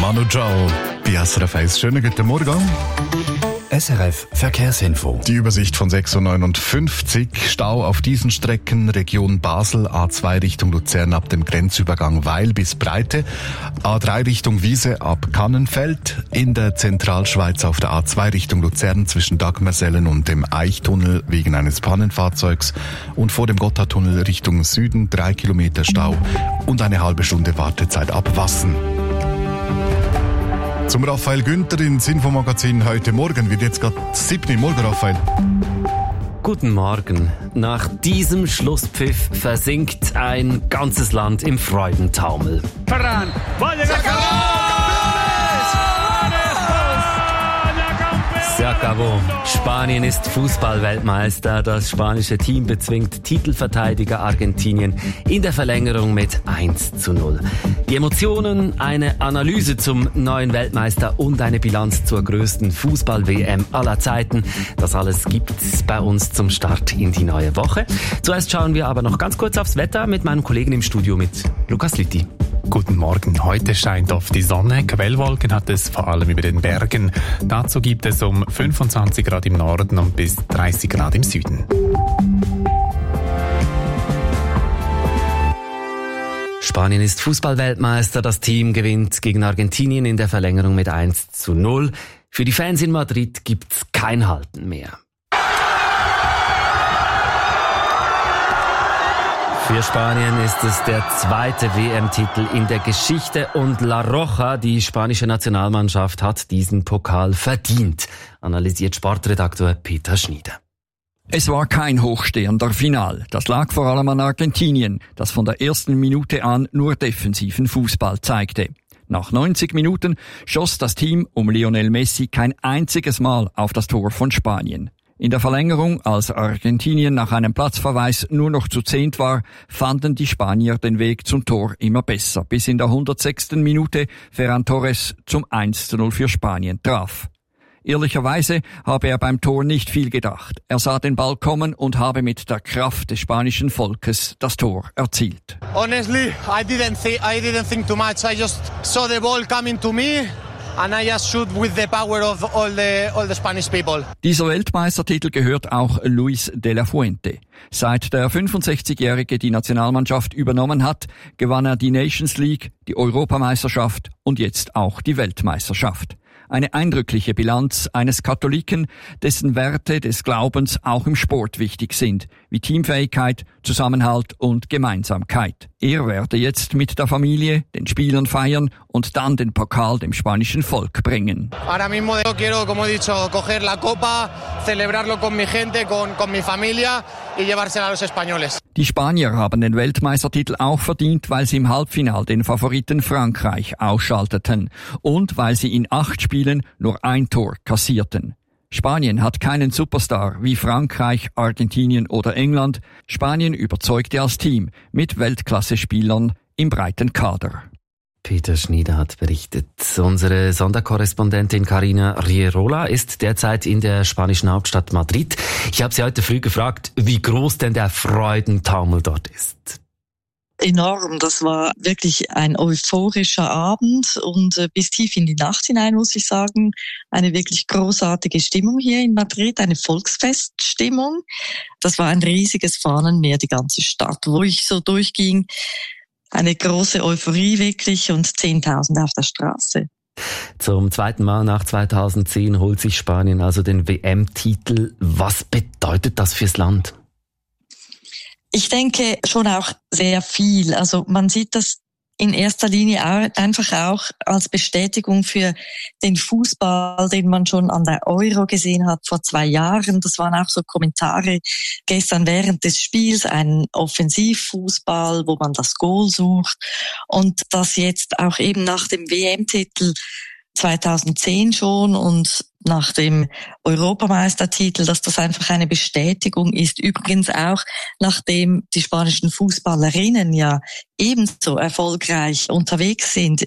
Manu Chao bei SRF 1. Schönen guten Morgen. SRF Verkehrsinfo. Die Übersicht von 6.59 Uhr. Stau auf diesen Strecken: Region Basel, A2 Richtung Luzern ab dem Grenzübergang Weil bis Breite, A3 Richtung Wiese ab Kannenfeld, in der Zentralschweiz auf der A2 Richtung Luzern zwischen Dagmersellen und dem Eichtunnel wegen eines Pannenfahrzeugs und vor dem Gotthardtunnel Richtung Süden 3 Kilometer Stau und eine halbe Stunde Wartezeit ab Wassen. Zum Raphael Günther ins Infomagazin heute Morgen. Wird jetzt gerade 7 Uhr. Morgen, Raphael. Guten Morgen. Nach diesem Schlusspfiff versinkt ein ganzes Land im Freudentaumel. Ferran, Se acabó. Spanien ist Fußball-Weltmeister. Das spanische Team bezwingt Titelverteidiger Argentinien in der Verlängerung mit 1:0. Die Emotionen, eine Analyse zum neuen Weltmeister und eine Bilanz zur größten Fußball-WM aller Zeiten. Das alles gibt's bei uns zum Start in die neue Woche. Zuerst schauen wir aber noch ganz kurz aufs Wetter mit meinem Kollegen im Studio, mit Lukas Litti. Guten Morgen. Heute scheint oft die Sonne. Quellwolken hat es vor allem über den Bergen. Dazu gibt es um 25 Grad im Norden und bis 30 Grad im Süden. Spanien ist Fußball-Weltmeister. Das Team gewinnt gegen Argentinien in der Verlängerung mit 1:0. Für die Fans in Madrid gibt's kein Halten mehr. Für Spanien ist es der zweite WM-Titel in der Geschichte und La Roja, die spanische Nationalmannschaft, hat diesen Pokal verdient, analysiert Sportredaktor Peter Schnieder. Es war kein hochstehender Final. Das lag vor allem an Argentinien, das von der ersten Minute an nur defensiven Fußball zeigte. Nach 90 Minuten schoss das Team um Lionel Messi kein einziges Mal auf das Tor von Spanien. In der Verlängerung, als Argentinien nach einem Platzverweis nur noch zu 10 war, fanden die Spanier den Weg zum Tor immer besser, bis in der 106. Minute Ferran Torres zum 1:0 für Spanien traf. Ehrlicherweise habe er beim Tor nicht viel gedacht. Er sah den Ball kommen und habe mit der Kraft des spanischen Volkes das Tor erzielt. Honestly, I didn't think too much. I just saw the ball coming to me. And I just shoot with the power of all the Spanish people. Dieser Weltmeistertitel gehört auch Luis de la Fuente. Seit der 65-Jährige die Nationalmannschaft übernommen hat, gewann er die Nations League, die Europameisterschaft und jetzt auch die Weltmeisterschaft. Eine eindrückliche Bilanz eines Katholiken, dessen Werte des Glaubens auch im Sport wichtig sind, wie Teamfähigkeit, Zusammenhalt und Gemeinsamkeit. Er werde jetzt mit der Familie, den Spielern feiern und dann den Pokal dem spanischen Volk bringen. Ahora mismo quiero, como he dicho, coger la copa, celebrarlo con mi gente, con mi familia y llevársela a los españoles. Die Spanier haben den Weltmeistertitel auch verdient, weil sie im Halbfinal den Favoriten Frankreich ausschalteten und weil sie in 8 Spielen nur ein Tor kassierten. Spanien hat keinen Superstar wie Frankreich, Argentinien oder England. Spanien überzeugte als Team mit Weltklasse-Spielern im breiten Kader. Peter Schnieder hat berichtet. Unsere Sonderkorrespondentin Carina Rierola ist derzeit in der spanischen Hauptstadt Madrid. Ich habe sie heute früh gefragt, wie groß denn der Freudentaumel dort ist. Enorm, das war wirklich ein euphorischer Abend und bis tief in die Nacht hinein, muss ich sagen, eine wirklich großartige Stimmung hier in Madrid, eine Volksfeststimmung. Das war ein riesiges Fahnenmeer, die ganze Stadt, wo ich so durchging. Eine große Euphorie wirklich und 10.000 auf der Straße. Zum zweiten Mal nach 2010 holt sich Spanien also den WM-Titel. Was bedeutet das fürs Land? Ich denke schon auch sehr viel. Also man sieht das in erster Linie einfach auch als Bestätigung für den Fußball, den man schon an der Euro gesehen hat vor 2 Jahren. Das waren auch so Kommentare gestern während des Spiels, ein Offensivfußball, wo man das Goal sucht. Und das jetzt auch eben nach dem WM-Titel 2010 schon und nach dem Europameistertitel, dass das einfach eine Bestätigung ist. Übrigens auch, nachdem die spanischen Fußballerinnen ja ebenso erfolgreich unterwegs sind